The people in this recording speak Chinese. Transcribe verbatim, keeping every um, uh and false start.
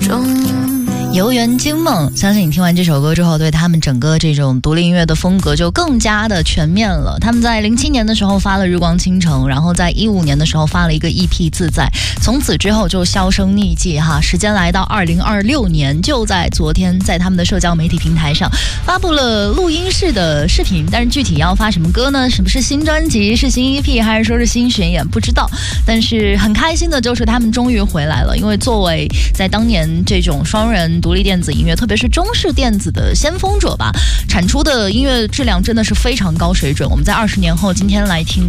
中。 游园惊梦，相信你听完这首歌之后，对他们整个这种独立音乐的风格就更加的全面了。他们在零七年的时候发了《日光倾城》，然后在一五年的时候发了一个 E P《自在》，从此之后就销声匿迹哈。时间来到二零二六年，就在昨天，在他们的社交媒体平台上发布了录音室的视频，但是具体要发什么歌呢？什么是新专辑？是新 E P 还是说是新巡演？不知道。但是很开心的就是他们终于回来了，因为作为在当年这种双人独立电子音乐，特别是中式电子的先锋者吧，产出的音乐质量真的是非常高水准。我们在二十年后今天来听